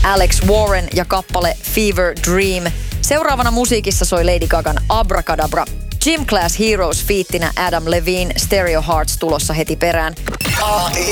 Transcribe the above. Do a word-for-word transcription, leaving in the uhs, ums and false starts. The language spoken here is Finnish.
Alex Warren ja kappale Fever Dream. Seuraavana musiikissa soi Lady Gagan Abracadabra. Gym Class Heroes feattinä Adam Levine, Stereo Hearts tulossa heti perään.